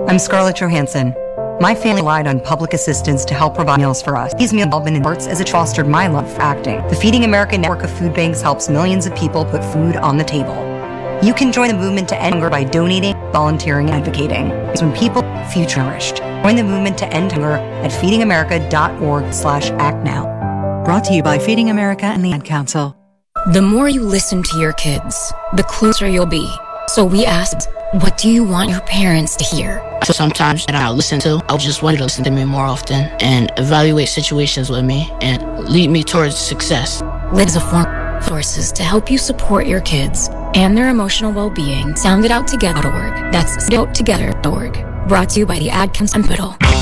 I'm Scarlett Johansson. My family relied on public assistance to help provide meals for us. These meals have been in parts as it fostered my love for acting. The Feeding America network of food banks helps millions of people put food on the table. You can join the movement to end hunger by donating, volunteering, and advocating. Because when people feel nourished. Join the movement to end hunger at feedingamerica.org/actnow. Brought to you by Feeding America and the Ad Council. The more you listen to your kids, the closer you'll be. So we asked, what do you want your parents to hear? So sometimes that I listen to, I just want you to listen to me more often and evaluate situations with me and lead me towards success. Lids of forces to help you support your kids and their emotional well-being. SoundItOutTogether.org. That's SoundItOutTogether.org. Brought to you by the Ad Council.